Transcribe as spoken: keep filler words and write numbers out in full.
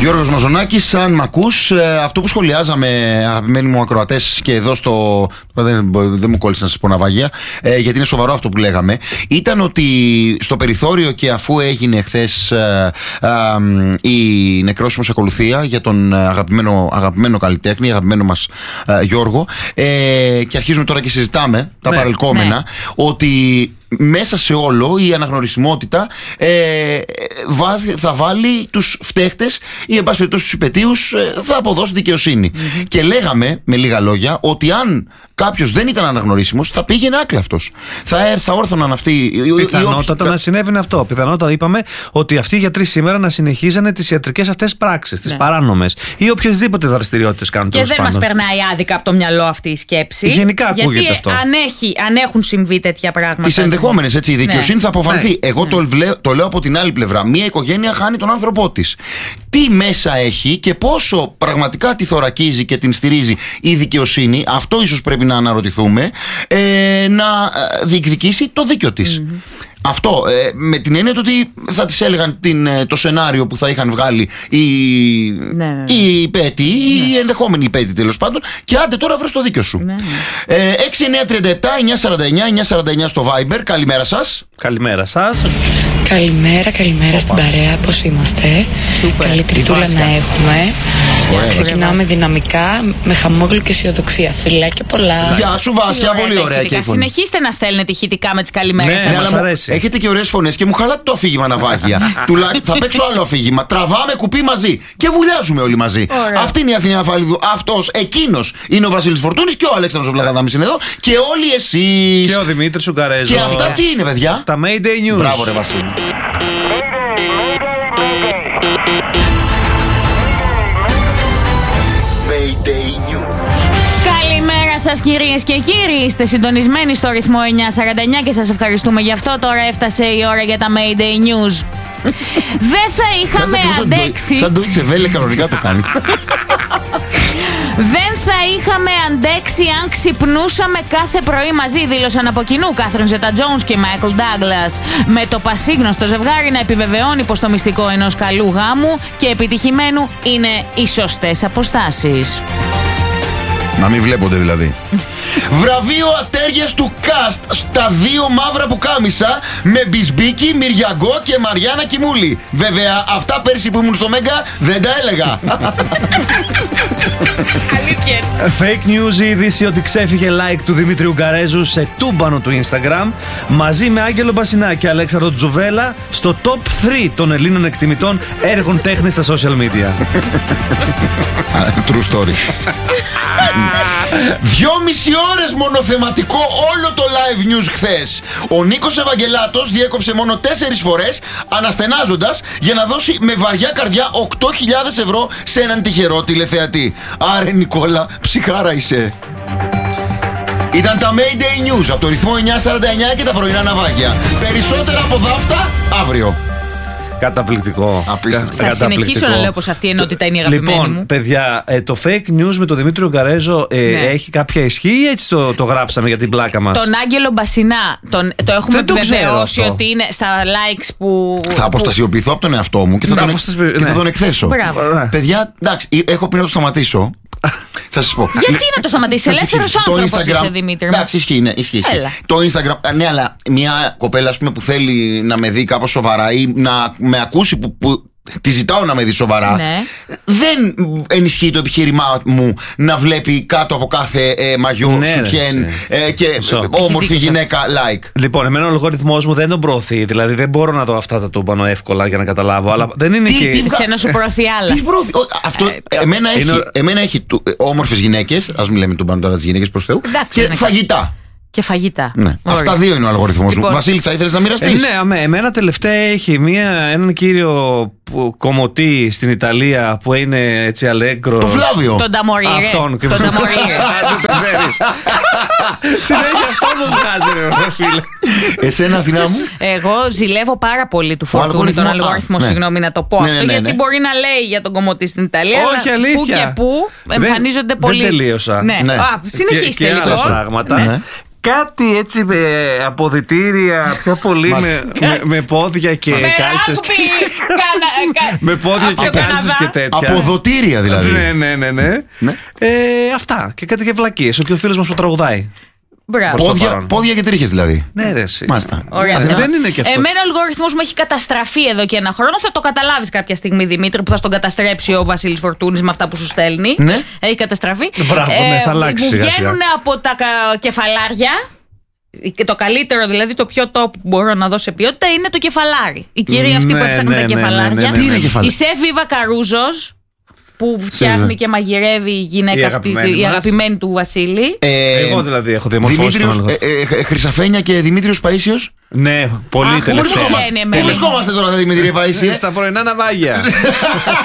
Γιώργος Μαζονάκης, αν μ' ακούς, αυτό που σχολιάζαμε, αγαπημένοι μου ακροατές, και εδώ στο. Δεν, δεν μου κόλλησε να σας πω ναυαγία, ε, γιατί είναι σοβαρό αυτό που λέγαμε. Ήταν ότι στο περιθώριο, και αφού έγινε χθες ε, ε, ε, η νεκρόσιμος ακολουθία για τον αγαπημένο, αγαπημένο καλλιτέχνη, αγαπημένο μας ε, Γιώργο, ε, και αρχίζουμε τώρα και συζητάμε τα ναι, παρελκόμενα, ναι. ότι μέσα σε όλο η αναγνωρισιμότητα ε, βάζει, θα βάλει τους φταίχτες ή εν πάση περιπτώσει τους υπαιτίους, ε, θα αποδώσει δικαιοσύνη. Mm-hmm. Και λέγαμε με λίγα λόγια ότι αν κάποιος δεν ήταν αναγνωρίσιμος, θα πήγαινε άκλαυτος. Θα έρθει, θα όρθωναν αυτοί. Πιθανότατα να συνέβαινε αυτό. Πιθανότατα είπαμε ότι αυτοί οι γιατροί σήμερα να συνεχίζανε τις ιατρικές αυτές πράξεις, τις ναι. παράνομες ή οποιασδήποτε δραστηριότητες κάνουν. Και δεν μας περνάει άδικα από το μυαλό αυτή η σκέψη. Γενικά ακούγεται γιατί αυτό. Αν, έχει, αν έχουν συμβεί τέτοια πράγματα. Τις ενδεχόμενες, έτσι, η δικαιοσύνη ναι. θα αποφανθεί. Ναι. Εγώ ναι. Το, λέω, το λέω από την άλλη πλευρά. Μία οικογένεια χάνει τον άνθρωπό της. Τι μέσα έχει και πόσο πραγματικά τη θωρακίζει και την στηρίζει η δικαιοσύνη, αυτό ίσως πρέπει να αναρωτηθούμε, ε, να διεκδικήσει το δίκιο της. Mm-hmm. Αυτό, ε, με την έννοια ότι θα της έλεγαν την, το σενάριο που θα είχαν βγάλει οι, ναι, ναι. οι υπέτοι, ναι. οι ενδεχόμενοι υπέτοι τέλος πάντων, και άντε τώρα βρες το δίκιο σου. Ναι, ναι. Ε, έξι εννιά τριάντα επτά εννιά σαράντα εννιά εννιά σαράντα εννιά στο Viber. Καλημέρα σας. Καλημέρα σας. Καλημέρα, καλημέρα Οπα. Στην παρέα, πώς είμαστε? Σούπερ. Καλή τριτούλα να έχουμε. Ξεκινάμε δυναμικά, με χαμόγελο και αισιοδοξία. Φιλάκια πολλά. Γεια σου Βάσια, πολύ ωραία. Και συνεχίστε να στέλνετε ηχητικά με τις καλημέρες ναι, σας. Μας αρέσει. Έχετε και ωραίες φωνές και μου χαλάτε το αφήγημα ναυάγια. Θα παίξω άλλο αφήγημα. Τραβάμε κουπί μαζί και βουλιάζουμε όλοι μαζί. Ωραία. Αυτή είναι η Αθηνά Φαλίδου. Αυτός, εκείνος είναι ο Βασίλης Φορτούνης και ο Αλέξανδρος Βλαχαδάμης είναι εδώ. Και όλοι εσείς. Και ο Δημήτρης Ουγγαρέζος. Και αυτά τι είναι, παιδιά? Τα Mayday News. Μπράβο, ρε Βασίλη. Καλημέρα σας κυρίες και κύριοι, είστε συντονισμένοι στο ρυθμό εννιά σαράντα εννιά και σας ευχαριστούμε γι' αυτό. Τώρα έφτασε η ώρα για τα Mayday News. Δεν θα είχαμε αντέξει. Σαν το Ιτσεβέλε κανονικά το κάνει. Δεν θα είχαμε αντέξει αν ξυπνούσαμε κάθε πρωί μαζί, δήλωσαν από κοινού Κάθριν Ζέτα-Τζόουνς και Μάικλ Ντάγκλας. Με το πασίγνωστο ζευγάρι να επιβεβαιώνει πως το μυστικό ενός καλού γάμου και επιτυχημένου είναι οι σωστές αποστάσεις. Να μην βλέπονται δηλαδή. Βραβείο ατέριες του Cast στα δύο μαύρα πουκάμισα με Μπισμπίκη, Μυριαγκό και Μαριάννα Κιμούλη. Βέβαια, αυτά πέρσι που ήμουν στο Μέγκα δεν τα έλεγα. Fake news η είδηση ότι ξέφυγε like του Δημήτρη Ουγγαρέζου σε τούμπανο του Instagram μαζί με Άγγελο Μπασινά και Αλέξανδρο Τζουβέλα στο top τρία των Ελλήνων εκτιμητών έργων τέχνης στα social media. True story. Δυόμιση ώρες μονοθεματικό όλο το live news χθες. Ο Νίκος Ευαγγελάτος διέκοψε μόνο τέσσερις φορές, αναστενάζοντας για να δώσει με βαριά καρδιά οκτώ χιλιάδες ευρώ σε έναν τυχερό τηλεθεατή. Άρε Νικόλα, ψυχάρα είσαι. Ήταν τα Mayday News από το ρυθμό εννιά σαράντα εννιά και τα πρωινά ναυάγια. Περισσότερα από δάφτα αύριο. Καταπληκτικό. Απίστευτο. Θα συνεχίσω να λέω πως αυτή η ενότητα είναι η αγαπημένη λοιπόν, μου. Παιδιά, ε, το fake news με τον Δημήτρη Ουγγαρέζο ε, ναι. έχει κάποια ισχύ ή έτσι το, το γράψαμε για την πλάκα μας? Τον Άγγελο Μπασινά τον, το έχουμε επιβεβαιώσει ότι είναι στα likes που. Θα αποστασιοποιηθώ από τον εαυτό μου και θα, τον, αποστασι... ναι. και θα τον εκθέσω. Μπράβο. Παιδιά, εντάξει, έχω πει να το σταματήσω. Θα σας πω. Γιατί να το σταματήσεις? Ελεύθερος άνθρωπος είσαι, Δημήτρη. Εντάξει, ισχύει, ναι, ισχύει. Το Instagram, ναι, αλλά μια κοπέλα, ας πούμε, που θέλει να με δει κάπως σοβαρά ή να με ακούσει που, που τη ζητάω να με δει σοβαρά, ναι. δεν ενισχύει το επιχείρημά μου να βλέπει κάτω από κάθε ε, μαγιό, ναι, σουτιέν ε, και so. όμορφη γυναίκα like. Λοιπόν, εμένα ο αλγοριθμός μου δεν τον προωθεί. Δηλαδή δεν μπορώ να δω αυτά τα τούμπανο εύκολα για να καταλάβω. Αλλά δεν είναι τι, και. Τι σε να σου προωθεί άλλα. Τι προωθεί. Αυτό ε, εμένα, έχει, είναι... εμένα έχει όμορφες γυναίκες. Ας μιλάμε τούμπανο τώρα τις γυναίκες προς Θεού. Εντάξει, και φαγητά. Και φαγητά. Ναι. Αυτά δύο είναι ο αλγοριθμός λοιπόν, μου. Βασίλη, θα ήθελες να μοιραστείς? Ε, ναι, εμένα τελευταία έχει μία, έναν κύριο κομμωτή στην Ιταλία που είναι έτσι αλέγκρος. Το Φλάβιο. Τον Ταμορίρε. Αυτόν. Τον Ταμορίρε. Δεν το ξέρεις. Συνέχεια αυτό μου βγάζει, ρε φίλε. Εσένα, Αθηνά μου? Εγώ ζηλεύω πάρα πολύ του Φορτούνη τον αλγόριθμο, συγγνώμη να το πω αυτό, γιατί μπορεί να λέει για τον κομμωτή στην Ιταλία. Όχι, αλήθεια. Πού και πού εμφανίζονται πολύ. Δεν τελείωσα. Συνεχίστε λοιπόν. Πράγματα. κάτι έτσι με αποδυτήρια πιο πολύ με, με, με πόδια και κάλτσες. Με πόδια και κάλτσες και τέτοια. Αποδοτήρια δηλαδή. Ναι, ναι, ναι, ναι. Ναι. Ε, αυτά και κάτι και βλακίες. Και ο φίλος μας που τραγουδάει. Πόδια, πόδια και τρίχες δηλαδή. Ναι, ρε, εσύ. Μάλιστα. Ωραία. Δεν είναι και αυτό. Εμένα ο αλγοριθμός μου έχει καταστραφεί εδώ και ένα χρόνο. Θα το καταλάβεις κάποια στιγμή, Δημήτρη, που θα στον καταστρέψει ο Βασίλης Φορτούνης με αυτά που σου στέλνει. Ναι. Έχει καταστραφεί. Μπράβο, ναι, θα αλλάξει μου σιγά σιγά. βγαίνουν από τα κα- κεφαλάρια. Και το καλύτερο, δηλαδή το πιο top που μπορώ να δω σε ποιότητα είναι το κεφαλάρι. Η κυρία αυτή Ναι, που έψαχνε ναι, τα ναι, κεφαλάρια. ναι, ναι, ναι. Τι είναι κεφαλάρι? Η Σεφ Βίβα Καρούζος, που φτιάχνει Σεβα. και μαγειρεύει η γυναίκα Η αυτή, αγαπημένη η μας. αγαπημένη του Βασίλη. Ε, Εγώ δηλαδή έχω διαμορφώσει Δημήτριος, τον ε, ε, Χρυσαφένια και Δημήτριος Παΐσιος. Ναι, πολύ Αχ, τελευταία. πού βρισκόμαστε Πού βρισκόμαστε τώρα, Δημήτρη Παΐσιε? Στα πρωινά ναυάγια.